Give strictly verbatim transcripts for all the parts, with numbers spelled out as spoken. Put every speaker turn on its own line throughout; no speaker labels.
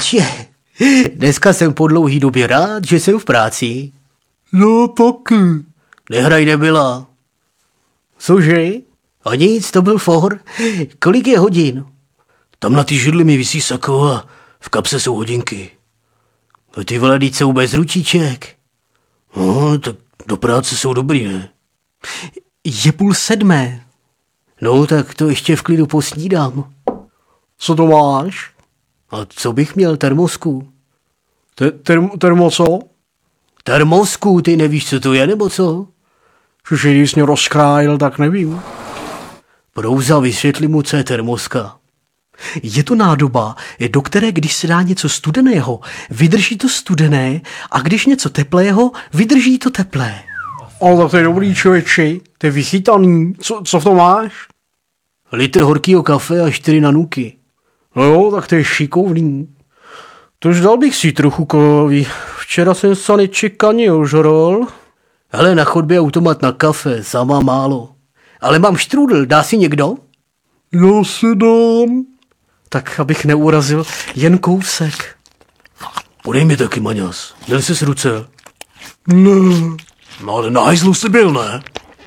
Bratře, dneska jsem po dlouhý době rád, že jsem v práci.
Já taky.
Nehraj nebyla. Cože? A nic, to byl for. Kolik je hodin? Tam na ty židli mi visí sako a v kapse jsou hodinky. A ty vladice vůbec ručiček. No, tak do práce jsou dobrý, ne?
Je půl sedmé.
No, tak to ještě v klidu posnídám.
Co to máš?
A co bych měl, termosku?
Te- term- termo co?
Termosku, ty nevíš, co to je, nebo co?
Že jsi mě rozkrájel, tak nevím.
Prouza, vysvětli mu, co je termoska.
Je to nádoba, do které když se dá něco studeného, vydrží to studené a když něco teplého, vydrží to teplé. Ale tak to je dobrý, člověči, to je vychytaný. Co, co v tom máš?
Litr horkýho kafe a čtyři nanuky.
No jo, tak to je šikovný. Tož dal bych si trochu kovy. Včera jsem se nečekaně ožrol.
Hele, na chodbě automat na kafe, sama málo. Ale mám štrůdl, dá si někdo?
Já si dám. Tak, abych neurazil, jen kousek.
Podej mi taky, Maňas. Měl jsi s ruce?
Ne.
No ale na hajzlu jsi byl, ne?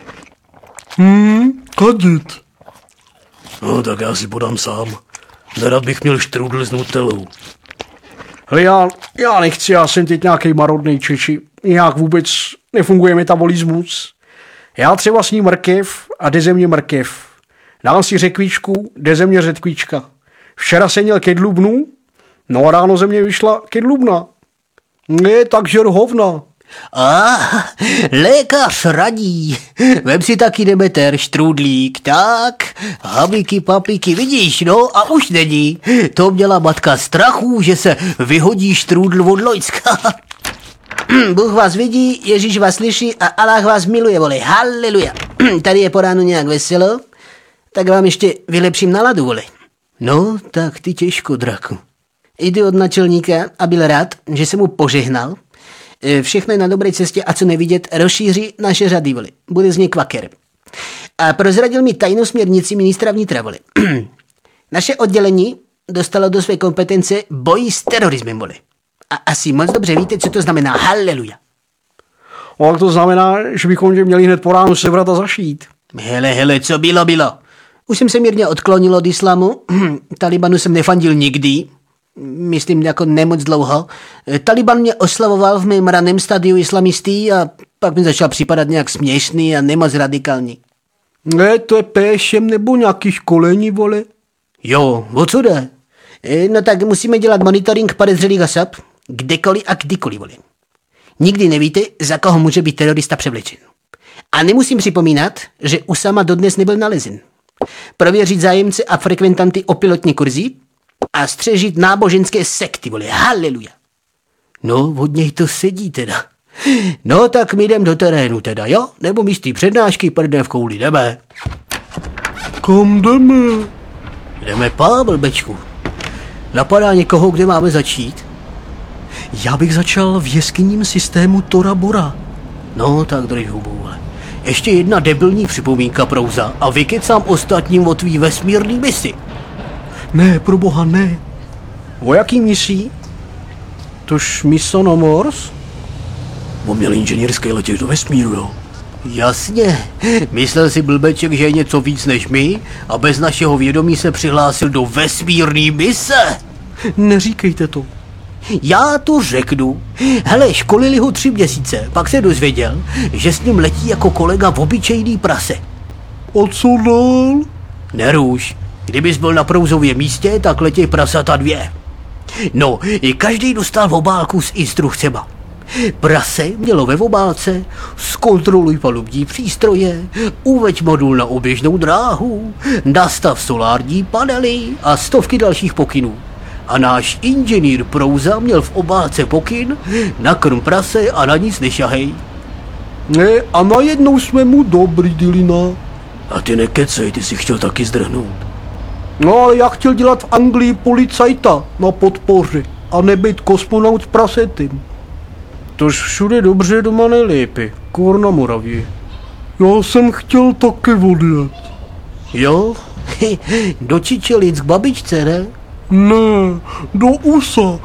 Hm, kadit.
No tak já si podám sám. Nerad bych měl štrůdl s nutelou.
Hele, já, já nechci, já jsem teď nějaký marodnej Čeči. Nějak vůbec nefunguje metabolismus. Já třeba sním mrkev a jde ze mě mrkev. Dám si řekvičku, jde ze mě řetkvička. Včera jsem měl kedlubnu, no a ráno ze mě vyšla kedlubna. Ne, tak žer hovna.
A lékař radí. Vem si taky Demeter, štrůdlík, tak. Habiky, papiky, vidíš, no a už není. To měla matka strachu, že se vyhodí štrůdl od Lojcka. Bůh vás vidí, Ježíš vás slyší a Allah vás miluje, vole, haleluja. Tady je po ránu nějak veselo, tak vám ještě vylepším náladu, vole. No, tak ty těžko, draku. Jdu od načelníka a byl rád, že jsem mu požehnal. Všechno je na dobré cestě a co nevidět, rozšíří naše řady, vole. Bude z něj kvaker. A prozradil mi tajnou směrnici ministra vnitra, vole. Naše oddělení dostalo do své kompetence boj s terorismem, vole. A asi moc dobře víte, co to znamená. Haleluja.
Ale to znamená, že bychom tě měli hned po ránu sebrat a zašít.
Hele, hele, co bylo, bylo. Už jsem se mírně odklonil od islámu. Talibanu jsem nefandil nikdy. Myslím, jako nemoc dlouho. Taliban mě oslavoval v mém raném stadiu islamistí a pak mi začal připadat nějak směšný a nemoc radikální.
Ne, to je péšem nebo nějaký školení, vole?
Jo, o co jde? No tak musíme dělat monitoring podezřelých osob, kdekoliv a kdykoliv, vole. Nikdy nevíte, za koho může být terorista převlečen. A nemusím připomínat, že Usama dodnes nebyl nalezen. Prověřit zájemce a frekventanty o pilotní kurzy a střežit náboženské sekty, vole, haleluja. No, od něj to sedí teda. No, tak my jdem do terénu teda, jo? Nebo místí přednášky, prdne v kouli, jdeme.
Kam jdeme?
Jdeme pá, blbečku. Napadá někoho, kde máme začít?
Já bych začal v jeskyním systému Tora Bora.
No, tak drž hubu, vole. Ještě jedna debilní připomínka, Prouza, a vykecám ostatním o tvý vesmírný misi.
Ne, pro boha, ne. O jaký misí? Tož Mission Mars?
On měl inženýrský letět do vesmíru, jo? Jasně. Myslel si blbeček, že je něco víc než my a bez našeho vědomí se přihlásil do vesmírný mise.
Neříkejte to.
Já to řeknu. Hele, školili ho tři měsíce, pak se dozvěděl, že s ním letí jako kolega v obyčejný prase.
A co dál?
Nerůž. Kdybys byl na Prouzově místě, tak letěj prasata dvě. No, i každý dostal v obálku s instrukcema. Prase mělo ve obálce: zkontroluj palubní přístroje, uveď modul na oběžnou dráhu, nastav solární panely a stovky dalších pokynů. A náš inženýr Prouza měl v obálce pokyn: nakrm prase a na nic nešahej.
Ne, a najednou jsme mu dobrý, Dilina.
A ty nekecej, ty si chtěl taky zdrhnout.
No, ale já chtěl dělat v Anglii policajta na podpoře a nebejt kosmonaut s prasetem. Tož všude dobře, doma nejlépe. Kůr na Moravě. Já jsem chtěl taky odjet.
Jo? Do Čičelic k babičce, ne?
Ne, do U S A.